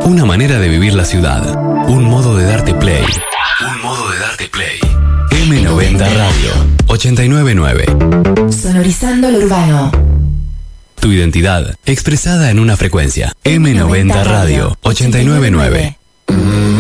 Una manera de vivir la ciudad. Un modo de darte play. Un modo de darte play. M90 Radio 899. Sonorizando lo urbano. Tu identidad expresada en una frecuencia. M90 Radio 899.